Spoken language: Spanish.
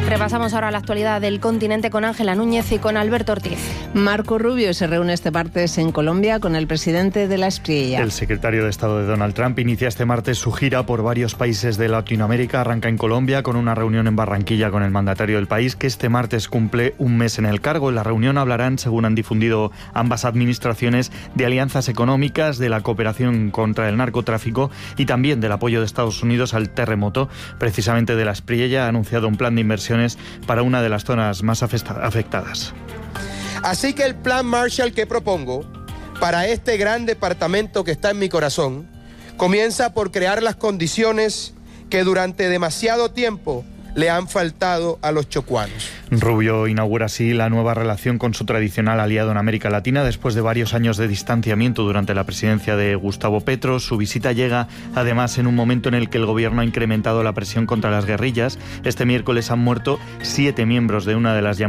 Repasamos ahora la actualidad del continente con Ángela Núñez y con Alberto Ortiz. Marco Rubio se reúne este martes en Colombia con el presidente de la Espriella. El secretario de Estado de Donald Trump inicia este martes su gira por varios países de Latinoamérica. Arranca en Colombia con una reunión en Barranquilla con el mandatario del país, que este martes cumple un mes en el cargo. En la reunión hablarán, según han difundido ambas administraciones, de alianzas económicas, de la cooperación contra el narcotráfico y también del apoyo de Estados Unidos al terremoto. Precisamente de la Espriella ha anunciado un plan de inversiones para una de las zonas más afectadas. Así que el plan Marshall que propongo para este gran departamento que está en mi corazón comienza por crear las condiciones que durante demasiado tiempo le han faltado a los chocuanos. Rubio inaugura así la nueva relación con su tradicional aliado en América Latina después de varios años de distanciamiento durante la presidencia de Gustavo Petro. Su visita llega además en un momento en el que el gobierno ha incrementado la presión contra las guerrillas. Este miércoles han muerto 7 miembros de una de las llamadas